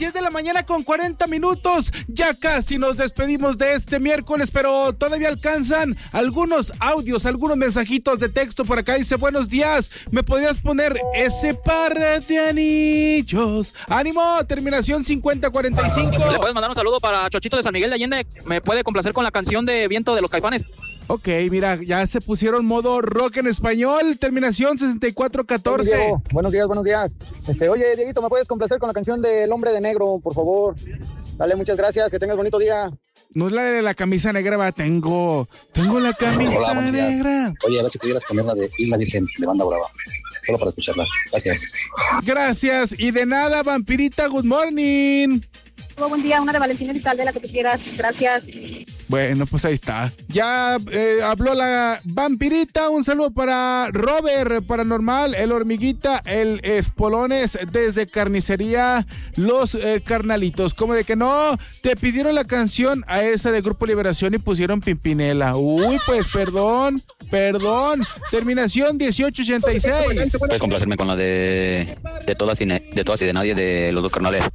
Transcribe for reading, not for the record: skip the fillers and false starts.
10 de la mañana con 40 minutos. Ya casi nos despedimos de este miércoles, pero todavía alcanzan algunos audios, algunos mensajitos de texto por acá. Dice, buenos días, ¿me podrías poner ese par de anillos? ¡Ánimo! Terminación 5045. ¿Le puedes mandar un saludo para Chochito de San Miguel de Allende? ¿Me puede complacer con la canción de Viento de los Caifanes? Ok, mira, ya se pusieron modo rock en español. Terminación 6414. Buenos días. Oye, Dieguito, ¿me puedes complacer con la canción de El Hombre de Negro, por favor? Dale, muchas gracias, que tengas bonito día. No es la de la camisa negra, va. Tengo la camisa negra. Oye, a ver si pudieras poner la de Isla Virgen de Banda Brava. Solo para escucharla. Gracias. Gracias. Y de nada, Vampirita, good morning. Buen día, una de Valentina Elizalde, la que tú quieras. Gracias. Bueno, pues ahí está. Ya habló la Vampirita. Un saludo para Robert Paranormal, el Hormiguita, el Espolones, desde Carnicería Los Carnalitos. Como de que no, te pidieron la canción a esa de Grupo Liberación y pusieron Pimpinela. Uy, pues perdón. Terminación 1886. Puedes complacerme con la de todas y de nadie de los dos carnales.